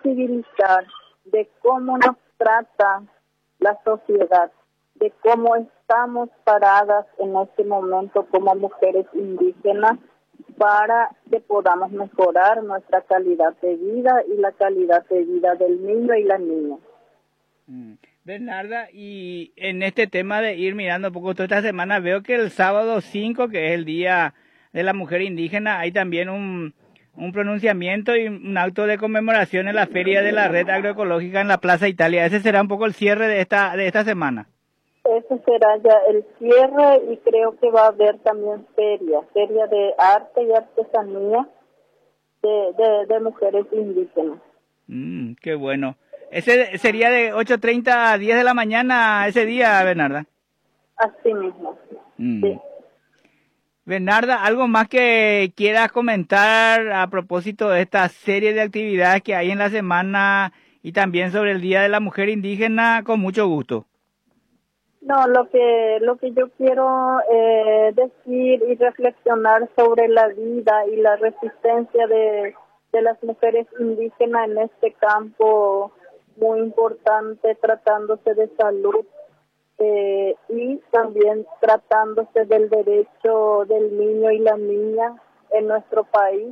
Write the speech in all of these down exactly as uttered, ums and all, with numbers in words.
visibilizar de cómo nos trata la sociedad, de cómo estamos paradas en este momento como mujeres indígenas para que podamos mejorar nuestra calidad de vida y la calidad de vida del niño y la niña. Mm. Bernarda, y en este tema de ir mirando un poco toda esta semana, veo que el sábado cinco, que es el Día de la Mujer Indígena, hay también un, un pronunciamiento y un acto de conmemoración en la Feria de la Red Agroecológica en la Plaza Italia. Ese será un poco el cierre de esta, de esta semana. Ese será ya el cierre y creo que va a haber también feria, feria de arte y artesanía de, de, de mujeres indígenas. Mm, qué bueno. Ese sería de ocho treinta a diez de la mañana ese día, Bernarda. Así mismo, Mm. sí. Bernarda, ¿algo más que quieras comentar a propósito de esta serie de actividades que hay en la semana y también sobre el Día de la Mujer Indígena? Con mucho gusto. No, lo que lo que yo quiero eh, decir y reflexionar sobre la vida y la resistencia de, de las mujeres indígenas en este campo muy importante, tratándose de salud eh, y también tratándose del derecho del niño y la niña en nuestro país.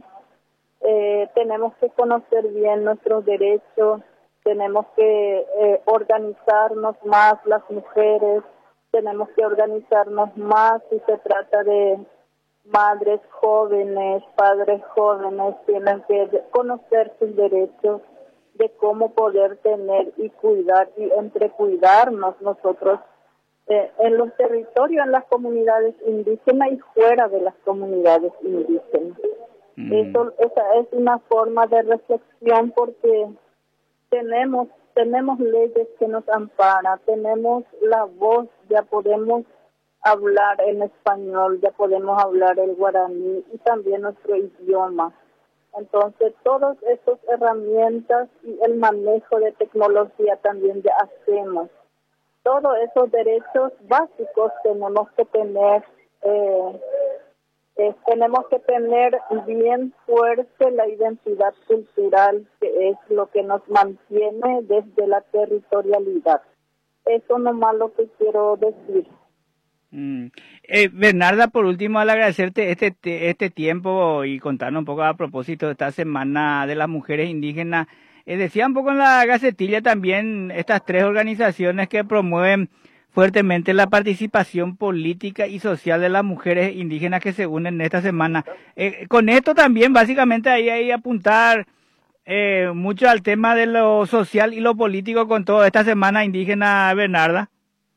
Eh, tenemos que conocer bien nuestros derechos, tenemos que eh, organizarnos más las mujeres, tenemos que organizarnos más si se trata de madres jóvenes, padres jóvenes, tienen que conocer sus derechos, de cómo poder tener y cuidar y entre cuidarnos nosotros eh, en los territorios, en las comunidades indígenas y fuera de las comunidades indígenas. Mm. Eso, esa es una forma de reflexión porque tenemos tenemos leyes que nos amparan, tenemos la voz, ya podemos hablar en español, ya podemos hablar el guaraní y también nuestro idioma. Entonces, todas estas herramientas y el manejo de tecnología también ya hacemos. Todos esos derechos básicos tenemos que tener, eh, eh, tenemos que tener bien fuerte la identidad cultural, que es lo que nos mantiene desde la territorialidad. Eso nomás lo que quiero decir. Mm. Eh, Bernarda, por último, al agradecerte este este tiempo y contarnos un poco a propósito de esta Semana de las Mujeres Indígenas, eh, decía un poco en la Gacetilla también estas tres organizaciones que promueven fuertemente la participación política y social de las mujeres indígenas que se unen esta semana. Eh, con esto también, básicamente, ahí hay apuntar eh, mucho al tema de lo social y lo político con toda esta Semana Indígena, Bernarda.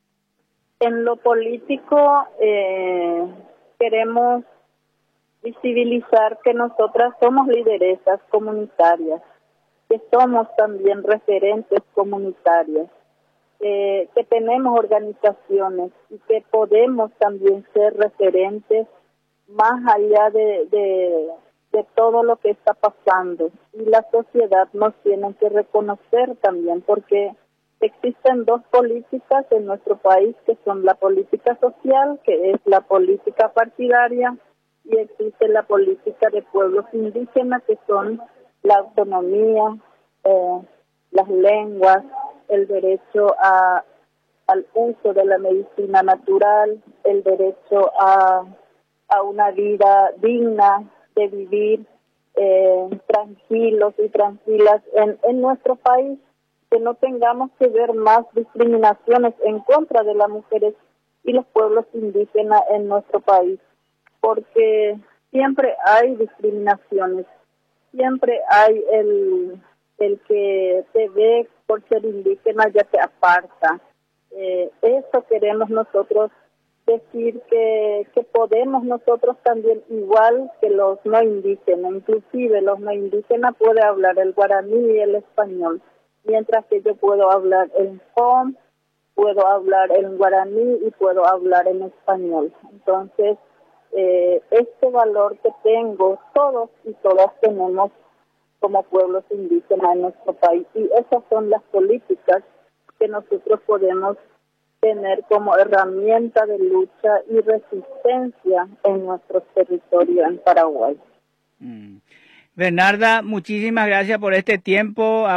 En lo político eh, queremos visibilizar que nosotras somos lideresas comunitarias, que somos también referentes comunitarias, eh, que tenemos organizaciones y que podemos también ser referentes más allá de, de, de todo lo que está pasando. Y la sociedad nos tiene que reconocer también porque existen dos políticas en nuestro país que son la política social, que es la política partidaria, y existe la política de pueblos indígenas, que son la autonomía, eh, las lenguas, el derecho a, al uso de la medicina natural, el derecho a, a una vida digna de vivir eh, tranquilos y tranquilas en, en nuestro país, que no tengamos que ver más discriminaciones en contra de las mujeres y los pueblos indígenas en nuestro país, porque siempre hay discriminaciones, siempre hay el, el que te ve por ser indígena ya te aparta. Eh, eso queremos nosotros decir que, que podemos nosotros también, igual que los no indígenas, inclusive los no indígenas pueden hablar el guaraní y el español, mientras que yo puedo hablar en Fom, puedo hablar en guaraní y puedo hablar en español. Entonces, eh, este valor que tengo, todos y todas tenemos como pueblos indígenas en nuestro país, y esas son las políticas que nosotros podemos tener como herramienta de lucha y resistencia en nuestros territorios en Paraguay. Mm. Bernarda, muchísimas gracias por este tiempo.